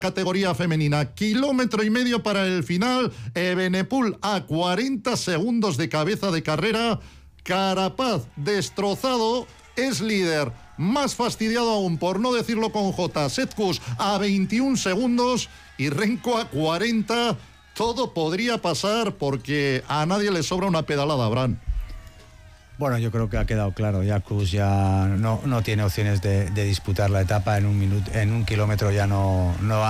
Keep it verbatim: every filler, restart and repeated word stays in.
Categoría femenina, kilómetro y medio para el final. Evenepoel a cuarenta segundos de cabeza de carrera. Carapaz destrozado, es líder. Más fastidiado aún, por no decirlo con J. Setkus a veintiún segundos y Renko a cuarenta. Todo podría pasar porque a nadie le sobra una pedalada, Bran. Bueno, yo creo que ha quedado claro, ya Kuss ya no, no tiene opciones de, de disputar la etapa en un minuto, en un kilómetro ya no, no